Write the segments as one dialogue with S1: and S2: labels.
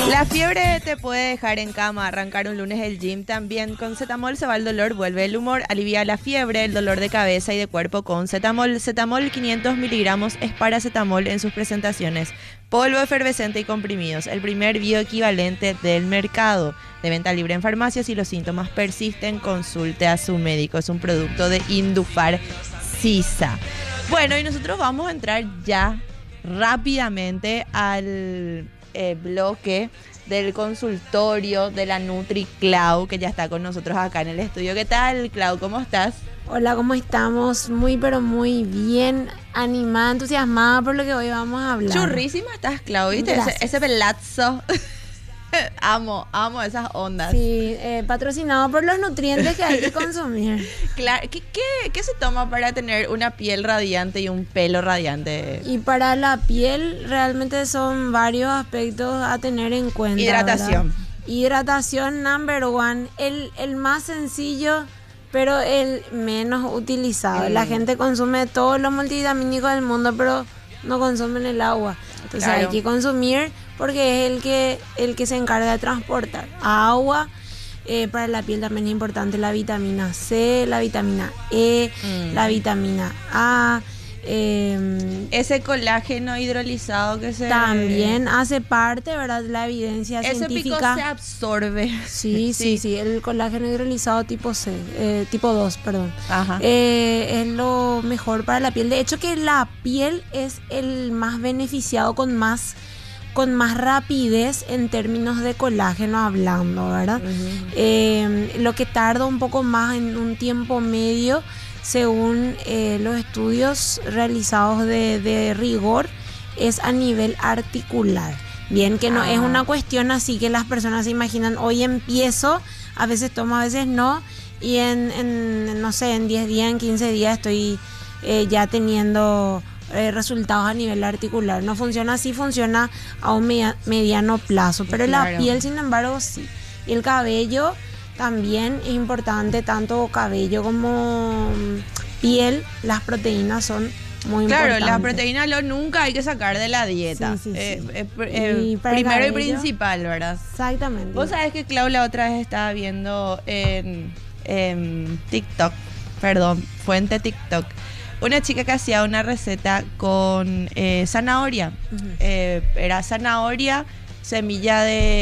S1: La fiebre te puede dejar en cama, arrancar un lunes el gym también. Con Cetamol se va el dolor, vuelve el humor, alivia la fiebre, el dolor de cabeza y de cuerpo con Cetamol. Cetamol 500 miligramos es paracetamol en sus presentaciones. Polvo efervescente y comprimidos, el primer bioequivalente del mercado. De venta libre en farmacias. Si los síntomas persisten, consulte a su médico. Es un producto de Indufar Sisa. Bueno, y nosotros vamos a entrar ya rápidamente al bloque del consultorio de la Nutri Clau, que ya está con nosotros acá en el estudio. ¿Qué tal, Clau? ¿Cómo estás?
S2: Hola, ¿cómo estamos? Muy, pero muy bien, animada, entusiasmada por lo que hoy vamos a hablar.
S1: Churrísima estás, Clau, ¿viste? Ese pelazo. Amo esas ondas.
S2: Sí, patrocinado por los nutrientes que hay que consumir.
S1: Claro, ¿qué se toma para tener una piel radiante y un pelo radiante?
S2: Y para la piel realmente son varios aspectos a tener en cuenta.
S1: Hidratación.
S2: ¿Verdad? Hidratación number one, el más sencillo, pero el menos utilizado. La gente consume todos los multivitamínicos del mundo, pero no consumen el agua. Entonces hay que consumir, porque es el que se encarga de transportar agua. Para la piel también es importante la vitamina C, la vitamina E, la vitamina A.
S1: Ese colágeno hidrolizado que se...
S2: También hace parte, ¿verdad? La evidencia científica.
S1: Ese pico se absorbe.
S2: Sí, el colágeno hidrolizado tipo 2, perdón.
S1: Ajá.
S2: Es lo mejor para la piel. De hecho, que la piel es el más beneficiado con más rapidez en términos de colágeno hablando, ¿verdad? Lo que tarda un poco más en un tiempo medio, según los estudios realizados de rigor, es a nivel articular. Bien, que no es una cuestión así que las personas se imaginan, hoy empiezo, a veces tomo, a veces no, y no sé, en 10 días, en 15 días estoy ya teniendo resultados a nivel articular. No funciona así, funciona a un mediano plazo, pero
S1: claro,
S2: la piel, sin embargo, sí. Y el cabello también es importante, tanto cabello como piel. Las proteínas son muy importantes.
S1: Claro, las proteínas nunca hay que sacar de la dieta.
S2: Sí.
S1: Primero y principal, ¿verdad?
S2: Exactamente.
S1: Vos sabés que Clau la otra vez estaba viendo en TikTok, fuente TikTok, una chica que hacía una receta con zanahoria. Era zanahoria, semilla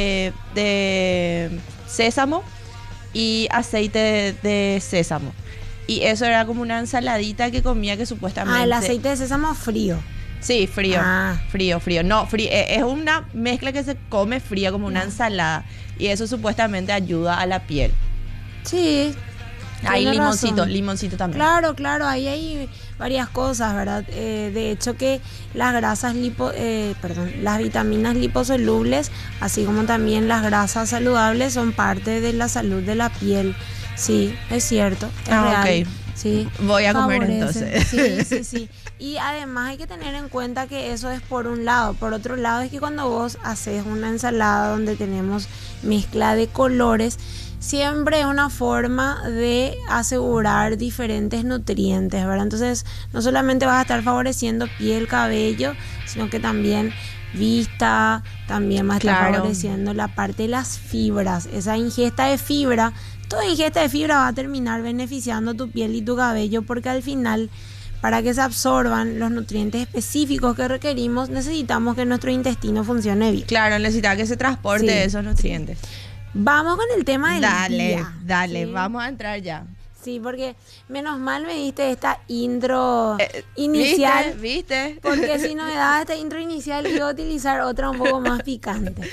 S1: de sésamo y aceite de sésamo. Y eso era como una ensaladita que comía, que supuestamente...
S2: el aceite de sésamo frío.
S1: Sí, frío. Frío. No, es una mezcla que se come fría, como una ensalada. Y eso supuestamente ayuda a la piel.
S2: Sí.
S1: Hay limoncito también.
S2: Claro, ahí hay varias cosas, ¿verdad? De hecho que las grasas las vitaminas liposolubles, así como también las grasas saludables, son parte de la salud de la piel. Sí, es cierto, es real.
S1: Okay.
S2: Sí,
S1: voy a comer entonces.
S2: Sí. Y además hay que tener en cuenta que eso es por un lado. Por otro lado es que cuando vos haces una ensalada donde tenemos mezcla de colores, siempre es una forma de asegurar diferentes nutrientes, ¿verdad? Entonces, no solamente vas a estar favoreciendo piel, cabello, sino que también vista, también vas a estar favoreciendo la parte de las fibras. Esa ingesta de fibra, toda ingesta de fibra va a terminar beneficiando tu piel y tu cabello, porque al final, para que se absorban los nutrientes específicos que requerimos, necesitamos que nuestro intestino funcione bien.
S1: Claro, necesita que se transporte esos nutrientes.
S2: Vamos con el tema del día.
S1: Dale,
S2: ¿sí?
S1: Vamos a entrar ya.
S2: Sí, porque menos mal me diste esta intro inicial.
S1: ¿Viste?
S2: Porque si no me dabas esta intro inicial, iba a utilizar otra un poco más picante.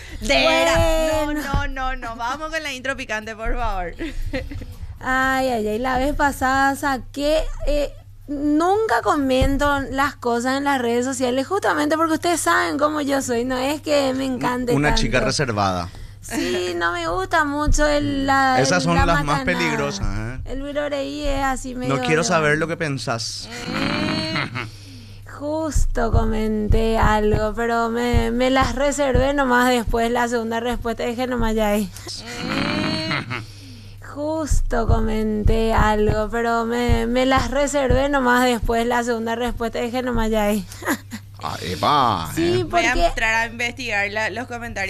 S1: No. Vamos con la intro picante, por favor.
S2: Ay. La vez pasada saqué... nunca comento las cosas en las redes sociales, justamente porque ustedes saben cómo yo soy. No es que me encante
S3: una
S2: tanto.
S3: Chica reservada.
S2: Sí, no me gusta mucho
S3: esas son las
S2: macanada.
S3: más peligrosas, ¿eh?
S2: El viroreí es así medio...
S3: No quiero saber lo que pensás.
S2: Justo comenté algo, pero me las reservé nomás después. La segunda respuesta dije nomás ya ahí. Justo comenté algo, pero me las reservé nomás después. La segunda respuesta dije nomás ya ahí.
S3: Ahí va.
S2: Sí,
S1: Voy a
S2: porque...
S1: entrar a investigar los comentarios